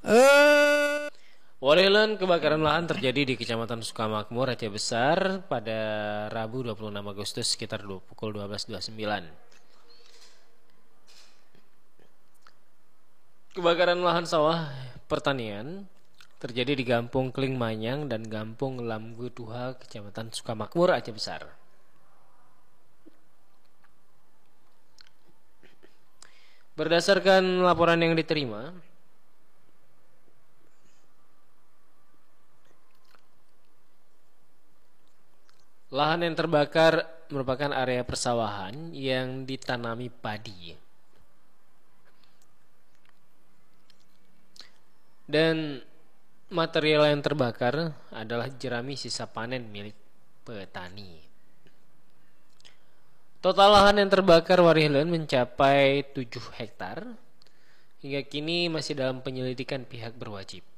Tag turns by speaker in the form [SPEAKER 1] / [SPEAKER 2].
[SPEAKER 1] Walilan kebakaran lahan terjadi di Kecamatan Sukamakmur, Aceh Besar pada Rabu 26 Agustus sekitar pukul 12.29. Kebakaran lahan sawah pertanian terjadi di Gampung Klingmanyang dan Gampung Lamgutuha, Kecamatan Sukamakmur, Aceh Besar. Berdasarkan laporan yang diterima, lahan yang terbakar merupakan area persawahan yang ditanami padi. Dan material yang terbakar adalah jerami sisa panen milik petani. Total lahan yang terbakar warileun mencapai 7 hektar. Hingga kini masih dalam penyelidikan pihak berwajib.